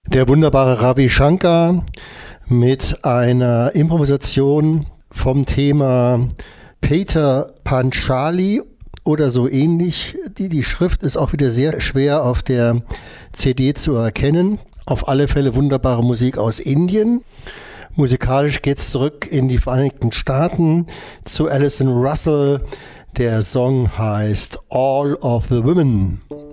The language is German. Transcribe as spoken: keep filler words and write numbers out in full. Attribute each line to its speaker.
Speaker 1: Der wunderbare Ravi Shankar mit einer Improvisation vom Thema Peter Panchali oder so ähnlich. Die, die Schrift ist auch wieder sehr schwer auf der C D zu erkennen. Auf alle Fälle wunderbare Musik aus Indien. Musikalisch geht es zurück in die Vereinigten Staaten zu Alison Russell. Der Song heißt All of the Women.